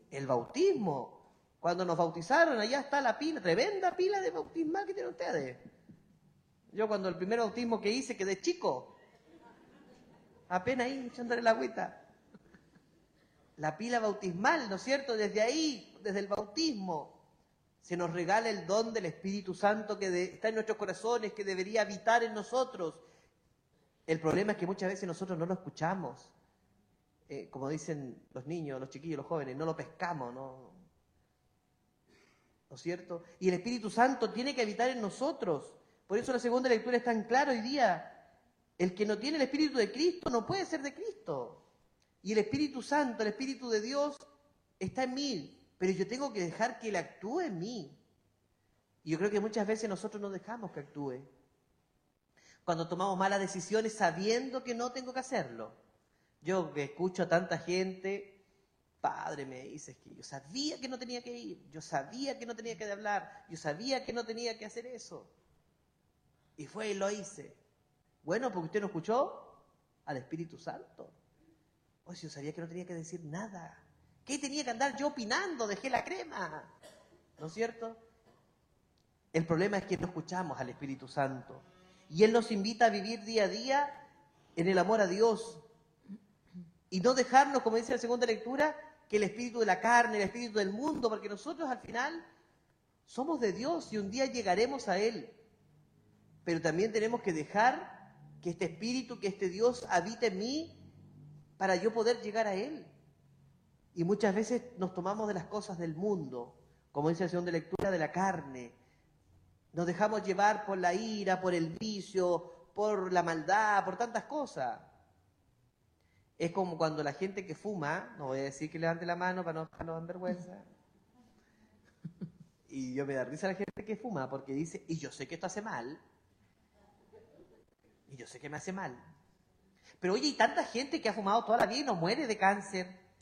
El bautismo. Cuando nos bautizaron, allá está la pila, tremenda pila de bautismal que tienen ustedes. Yo cuando el primer bautismo que hice quedé chico. Apenas ahí echándole la agüita. La pila bautismal, ¿no es cierto? Desde ahí, desde el bautismo, se nos regala el don del Espíritu Santo que está en nuestros corazones, que debería habitar en nosotros. El problema es que muchas veces nosotros no lo escuchamos. Como dicen los niños, los chiquillos, los jóvenes, no lo pescamos, ¿no? ¿No es cierto? Y el Espíritu Santo tiene que habitar en nosotros. Por eso la segunda lectura es tan clara hoy día. El que no tiene el Espíritu de Cristo no puede ser de Cristo. Y el Espíritu Santo, el Espíritu de Dios, está en mí. Pero yo tengo que dejar que Él actúe en mí. Y yo creo que muchas veces nosotros no dejamos que actúe. Cuando tomamos malas decisiones sabiendo que no tengo que hacerlo. Yo que escucho a tanta gente, padre, me dices que yo sabía que no tenía que ir, yo sabía que no tenía que hablar, yo sabía que no tenía que hacer eso. Y fue y lo hice. Bueno, porque usted no escuchó al Espíritu Santo. Oye, yo sabía que no tenía que decir nada. ¿Qué tenía que andar yo opinando? Dejé la crema. ¿No es cierto? El problema es que no escuchamos al Espíritu Santo. Y Él nos invita a vivir día a día en el amor a Dios. Y no dejarnos, como dice la segunda lectura, que el espíritu de la carne, el espíritu del mundo, porque nosotros al final somos de Dios y un día llegaremos a Él. Pero también tenemos que dejar que este espíritu, que este Dios habite en mí para yo poder llegar a Él. Y muchas veces nos tomamos de las cosas del mundo, como dice la segunda lectura, de la carne. Nos dejamos llevar por la ira, por el vicio, por la maldad, por tantas cosas. Es como cuando la gente que fuma, no voy a decir que levante la mano para no dejarnos en vergüenza, y yo me da risa a la gente que fuma porque dice, y yo sé que esto hace mal, y yo sé que me hace mal. Pero oye, hay tanta gente que ha fumado toda la vida y no muere de cáncer.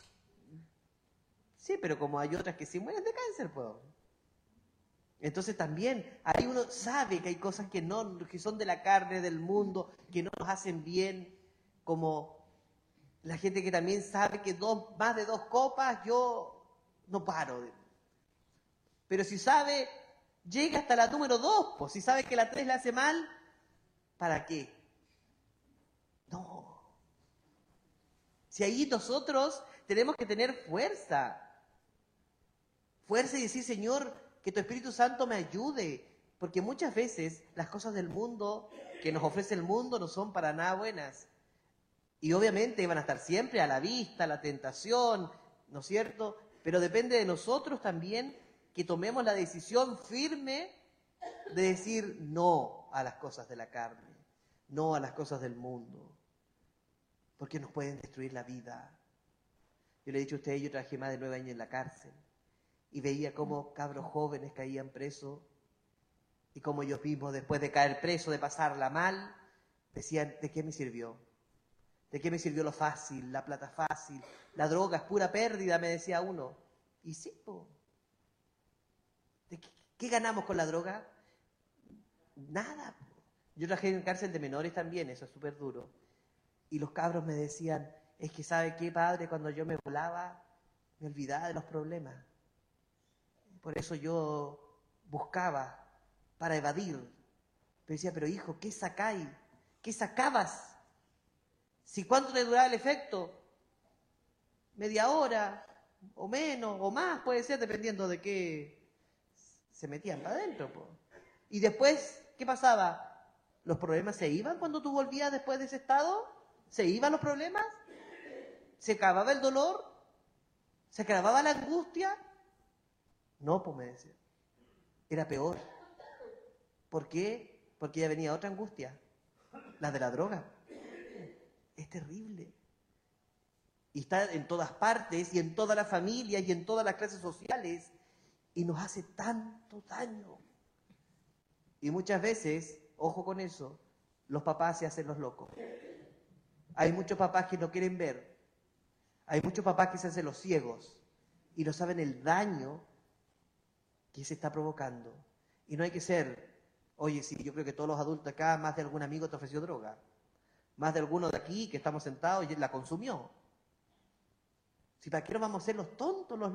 Sí, pero como hay otras que sí mueren de cáncer, pues. Entonces también, ahí uno sabe que hay cosas que no, que son de la carne, del mundo, que no nos hacen bien, como la gente que también sabe que más de 2 copas yo no paro. Pero si sabe, llega hasta la número 2, pues si sabe que la 3 le hace mal, ¿para qué? No. Si ahí nosotros tenemos que tener fuerza. Fuerza y decir, Señor, que tu Espíritu Santo me ayude. Porque muchas veces las cosas del mundo, que nos ofrece el mundo, no son para nada buenas. Y obviamente van a estar siempre a la vista, la tentación, ¿no es cierto? Pero depende de nosotros también que tomemos la decisión firme de decir no a las cosas de la carne, no a las cosas del mundo, porque nos pueden destruir la vida. Yo le he dicho a ustedes, yo trabajé más de 9 años en la cárcel y veía cómo cabros jóvenes caían presos y cómo ellos mismos, después de caer presos, de pasarla mal, decían, ¿de qué me sirvió? ¿De qué me sirvió lo fácil, la plata fácil? La droga es pura pérdida, me decía uno. Y sí, po. ¿Qué ganamos con la droga? Nada. Po. Yo trabajé en cárcel de menores también, eso es súper duro. Y los cabros me decían, es que ¿sabe qué, padre? Cuando yo me volaba, me olvidaba de los problemas. Por eso yo buscaba para evadir. Pero decía, pero hijo, ¿qué sacáis? ¿Qué sacabas? Si cuánto le duraba el efecto, media hora, o menos, o más, puede ser, dependiendo de qué se metían para adentro. Po. Y después, ¿qué pasaba? ¿Los problemas se iban cuando tú volvías después de ese estado? ¿Se iban los problemas? ¿Se acababa el dolor? ¿Se acababa la angustia? No, pues me decía. Era peor. ¿Por qué? Porque ya venía otra angustia, la de la droga. Es terrible. Y está en todas partes, y en todas las familias, y en todas las clases sociales, y nos hace tanto daño. Y muchas veces, ojo con eso, los papás se hacen los locos. Hay muchos papás que no quieren ver. Hay muchos papás que se hacen los ciegos, y no saben el daño que se está provocando. Y no hay que ser, oye, sí, yo creo que todos los adultos acá, más de algún amigo te ofreció droga. Más de alguno de aquí que estamos sentados y la consumió. Si para qué nos vamos a hacer los tontos, los